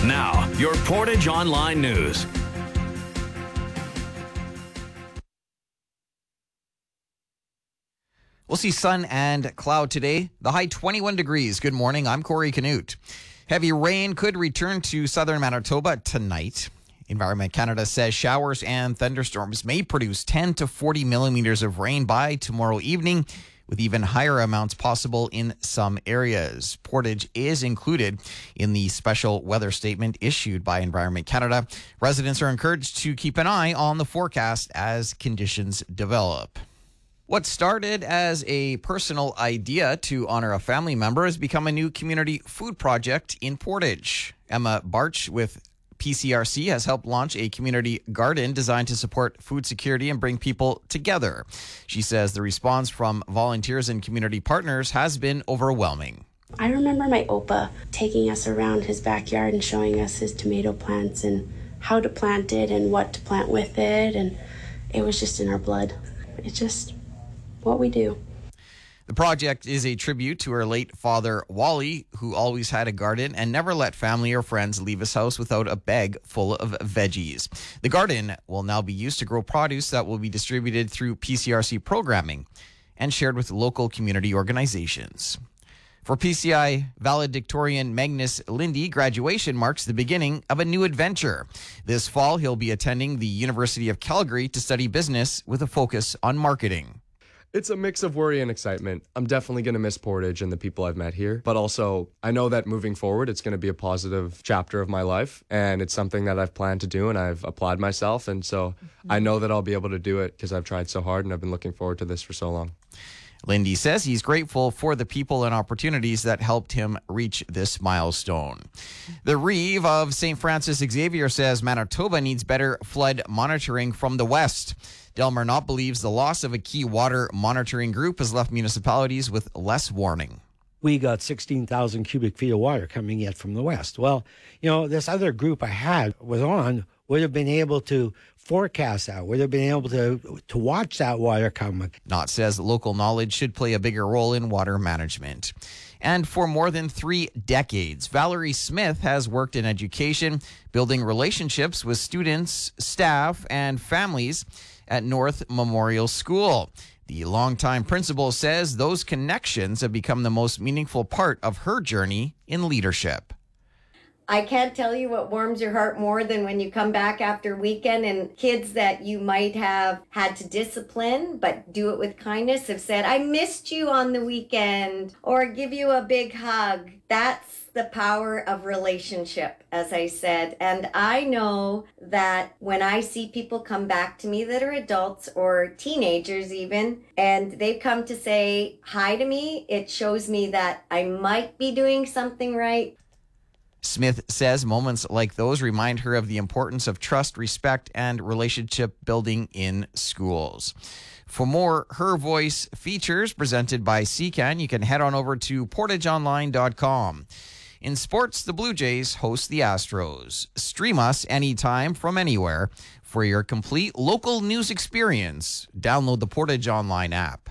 Now, your Portage Online News. We'll see sun and cloud today. The high 21 degrees. Good morning. I'm Corey Canute. Heavy rain could return to southern Manitoba tonight. Environment Canada says showers and thunderstorms may produce 10 to 40 millimeters of rain by tomorrow evening, with even higher amounts possible in some areas. Portage is included in the special weather statement issued by Environment Canada. Residents are encouraged to keep an eye on the forecast as conditions develop. What started as a personal idea to honor a family member has become a new community food project in Portage. Emma Barch with PCRC has helped launch a community garden designed to support food security and bring people together. She says the response from volunteers and community partners has been overwhelming. I remember my Opa taking us around his backyard and showing us his tomato plants and how to plant it and what to plant with it, and it was just in our blood. It's just what we do. The project is a tribute to her late father, Wally, who always had a garden and never let family or friends leave his house without a bag full of veggies. The garden will now be used to grow produce that will be distributed through PCRC programming and shared with local community organizations. For PCI valedictorian Magnus Lindy, graduation marks the beginning of a new adventure. This fall, he'll be attending the University of Calgary to study business with a focus on marketing. It's a mix of worry and excitement. I'm definitely going to miss Portage and the people I've met here, but also I know that moving forward, it's going to be a positive chapter of my life, and it's something that I've planned to do and I've applied myself, and so I know that I'll be able to do it because I've tried so hard and I've been looking forward to this for so long. Lindy says he's grateful for the people and opportunities that helped him reach this milestone. The Reeve of St. Francis Xavier says Manitoba needs better flood monitoring from the west. Delmer Knott believes the loss of a key water monitoring group has left municipalities with less warning. We got 16,000 cubic feet of water coming in from the west. Well, this other group I had was on would have been able to forecast that, would have been able to watch that water come. Knott says local knowledge should play a bigger role in water management. And for more than 3 decades, Valerie Smith has worked in education, building relationships with students, staff, and families at North Memorial School. The longtime principal says those connections have become the most meaningful part of her journey in leadership. I can't tell you what warms your heart more than when you come back after weekend and kids that you might have had to discipline but do it with kindness have said, I missed you on the weekend, or give you a big hug. That's the power of relationship, as I said. And I know that when I see people come back to me that are adults or teenagers even, and they've come to say hi to me, it shows me that I might be doing something right. Smith says moments like those remind her of the importance of trust, respect, and relationship building in schools. For more Her Voice features presented by CCAN, you can head on over to portageonline.com. In sports, the Blue Jays host the Astros. Stream us anytime from anywhere for your complete local news experience. Download the Portage Online app.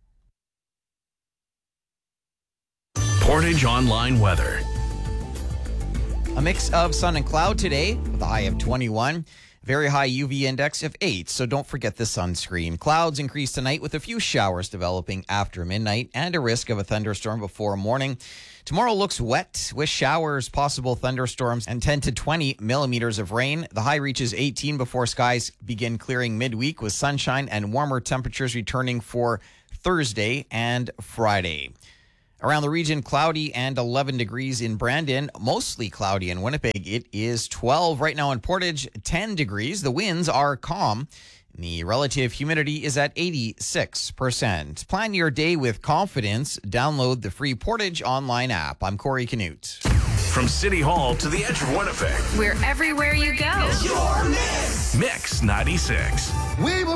Portage Online weather. A mix of sun and cloud today with a high of 21. Very high UV index of 8, so don't forget the sunscreen. Clouds increase tonight with a few showers developing after midnight and a risk of a thunderstorm before morning. Tomorrow looks wet with showers, possible thunderstorms, and 10 to 20 millimeters of rain. The high reaches 18 before skies begin clearing midweek with sunshine and warmer temperatures returning for Thursday and Friday. Around the region, cloudy and 11 degrees in Brandon. Mostly cloudy in Winnipeg. It is 12 right now in Portage, 10 degrees. The winds are calm. The relative humidity is at 86%. Plan your day with confidence. Download the free Portage Online app. I'm Corey Canute. From City Hall to the edge of Winnipeg. We're everywhere you go. Mix 96.